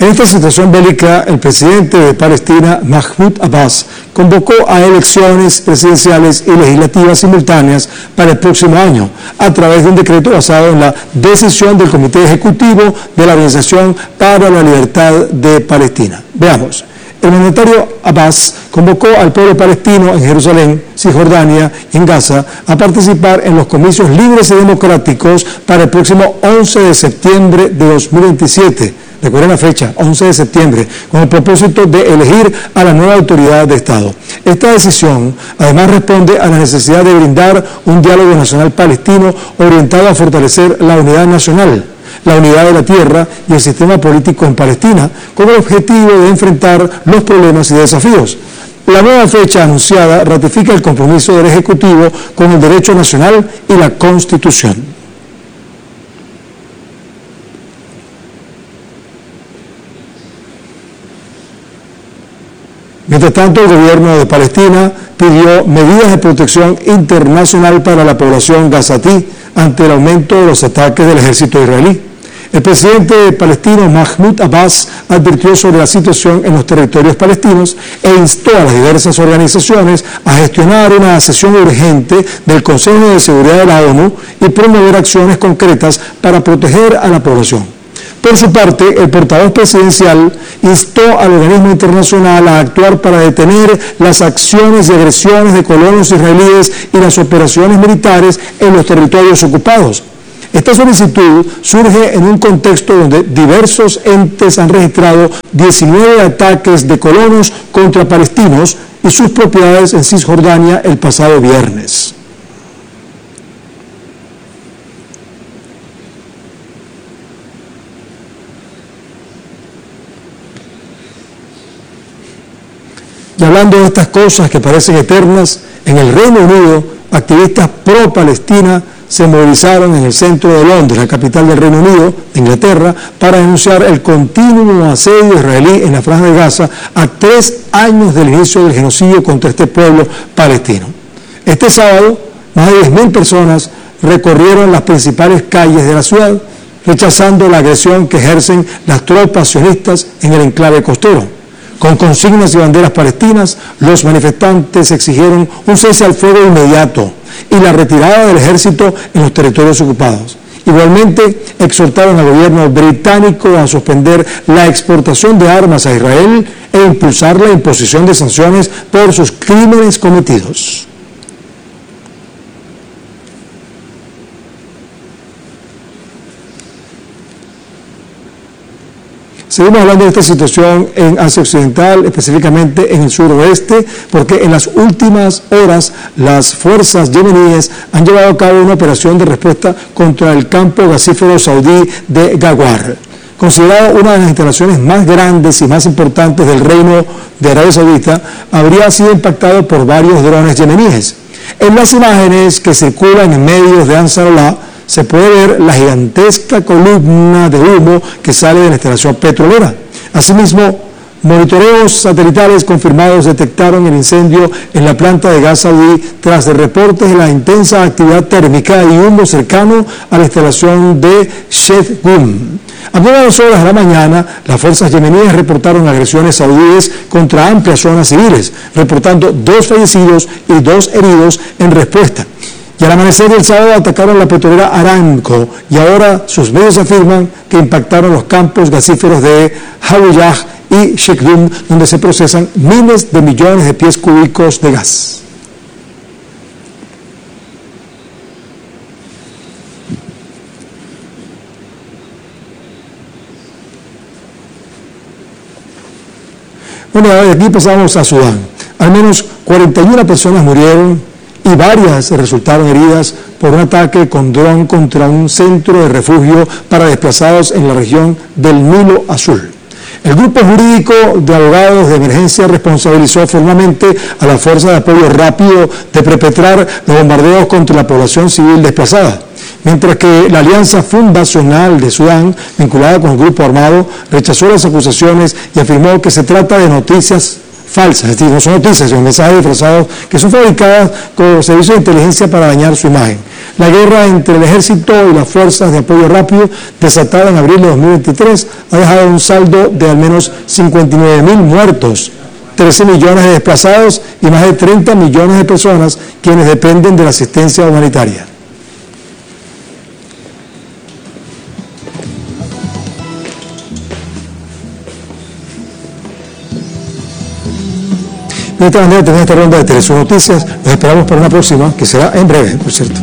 En esta situación bélica, el presidente de Palestina, Mahmoud Abbas, convocó a elecciones presidenciales y legislativas simultáneas para el próximo año, a través de un decreto basado en la decisión del Comité Ejecutivo de la Organización para la Libertad de Palestina. Veamos. El mandatario Abbas convocó al pueblo palestino en Jerusalén, Cisjordania y en Gaza a participar en los comicios libres y democráticos para el próximo 11 de septiembre de 2027. Recuerden la fecha, 11 de septiembre, con el propósito de elegir a la nueva autoridad de Estado. Esta decisión, además, responde a la necesidad de brindar un diálogo nacional palestino orientado a fortalecer la unidad nacional, la unidad de la tierra y el sistema político en Palestina, con el objetivo de enfrentar los problemas y desafíos. La nueva fecha anunciada ratifica el compromiso del Ejecutivo con el derecho nacional y la Constitución. Mientras tanto, el gobierno de Palestina pidió medidas de protección internacional para la población gazatí ante el aumento de los ataques del ejército israelí. El presidente palestino Mahmoud Abbas advirtió sobre la situación en los territorios palestinos e instó a las diversas organizaciones a gestionar una sesión urgente del Consejo de Seguridad de la ONU y promover acciones concretas para proteger a la población. Por su parte, el portavoz presidencial instó al organismo internacional a actuar para detener las acciones y agresiones de colonos israelíes y las operaciones militares en los territorios ocupados. Esta solicitud surge en un contexto donde diversos entes han registrado 19 ataques de colonos contra palestinos y sus propiedades en Cisjordania el pasado viernes. Y hablando de estas cosas que parecen eternas, en el Reino Unido, activistas pro-Palestina se movilizaron en el centro de Londres, la capital del Reino Unido, de Inglaterra, para denunciar el continuo asedio israelí en la Franja de Gaza a 3 años del inicio del genocidio contra este pueblo palestino. Este sábado, más de 10.000 personas recorrieron las principales calles de la ciudad, rechazando la agresión que ejercen las tropas sionistas en el enclave costero. Con consignas y banderas palestinas, los manifestantes exigieron un cese al fuego inmediato y la retirada del ejército en los territorios ocupados. Igualmente, exhortaron al gobierno británico a suspender la exportación de armas a Israel e impulsar la imposición de sanciones por sus crímenes cometidos. Seguimos hablando de esta situación en Asia Occidental, específicamente en el suroeste, porque en las últimas horas las fuerzas yemeníes han llevado a cabo una operación de respuesta contra el campo gasífero saudí de Ghawar, considerado una de las instalaciones más grandes y más importantes del reino de Arabia Saudita. Habría sido impactado por varios drones yemeníes. En las imágenes que circulan en medios de Ansarallah, se puede ver la gigantesca columna de humo que sale de la instalación petrolera. Asimismo, monitoreos satelitales confirmados detectaron el incendio en la planta de gas saudí tras de reportes de la intensa actividad térmica y humo cercano a la instalación de Sheikh Gum. A primeras horas de la mañana, las fuerzas yemeníes reportaron agresiones saudíes contra amplias zonas civiles, reportando 2 fallecidos y 2 heridos en respuesta. Y al amanecer del sábado atacaron la petrolera Aramco y ahora sus medios afirman que impactaron los campos gasíferos de Hawiyah y Sheikh Gum, donde se procesan miles de millones de pies cúbicos de gas. Bueno, de aquí pasamos a Sudán. Al menos 41 personas murieron y varias resultaron heridas por un ataque con dron contra un centro de refugio para desplazados en la región del Nilo Azul. El grupo jurídico de abogados de emergencia responsabilizó formalmente a la Fuerza de Apoyo Rápido de perpetrar los bombardeos contra la población civil desplazada, mientras que la Alianza Fundacional de Sudán, vinculada con el grupo armado, rechazó las acusaciones y afirmó que se trata de noticias falsas, es decir, no son noticias, son mensajes disfrazados que son fabricadas con los servicios de inteligencia para dañar su imagen. La guerra entre el ejército y las fuerzas de apoyo rápido, desatada en abril de 2023, ha dejado un saldo de al menos 59.000 muertos, 13 millones de desplazados y más de 30 millones de personas quienes dependen de la asistencia humanitaria. De esta manera tenemos esta ronda de Telesur Noticias. Los esperamos para una próxima, que será en breve, por cierto.